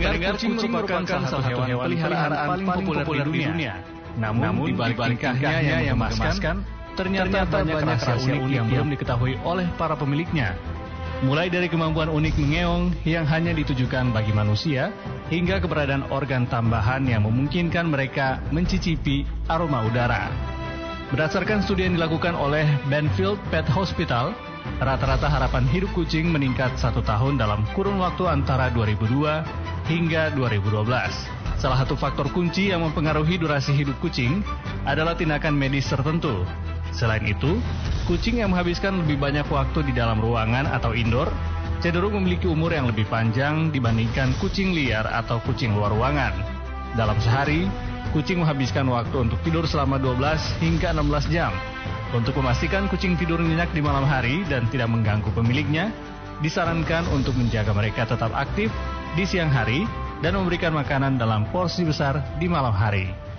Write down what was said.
Pendengar, kucing merupakan salah satu hewan peliharaan paling populer di dunia. Namun, di balik tingkahnya yang mengemaskan, ternyata banyak rahasia unik yang belum diketahui oleh para pemiliknya. Mulai dari kemampuan unik mengeong yang hanya ditujukan bagi manusia, hingga keberadaan organ tambahan yang memungkinkan mereka mencicipi aroma udara. Berdasarkan studi yang dilakukan oleh Benfield Pet Hospital, rata-rata harapan hidup kucing meningkat 1 tahun dalam kurun waktu antara 2002 hingga 2012. Salah satu faktor kunci yang mempengaruhi durasi hidup kucing adalah tindakan medis tertentu. Selain itu, kucing yang menghabiskan lebih banyak waktu di dalam ruangan atau indoor cenderung memiliki umur yang lebih panjang dibandingkan kucing liar atau kucing luar ruangan. Dalam sehari, kucing menghabiskan waktu untuk tidur selama 12 hingga 16 jam. Untuk memastikan kucing tidur nyenyak di malam hari dan tidak mengganggu pemiliknya, disarankan untuk menjaga mereka tetap aktif di siang hari dan memberikan makanan dalam porsi besar di malam hari.